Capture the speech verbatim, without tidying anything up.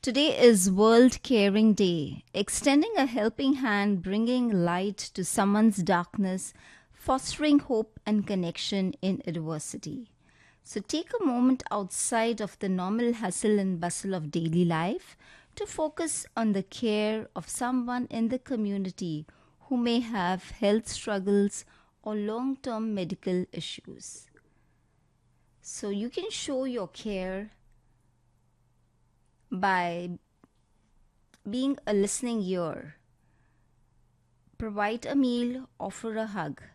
Today is World Caring Day, extending a helping hand, bringing light to someone's darkness, fostering hope and connection in adversity. So take a moment outside of the normal hustle and bustle of daily life to focus on the care of someone in the community who may have health struggles or long term medical issues. So you can show your care by being a listening ear. Provide a meal, offer a hug.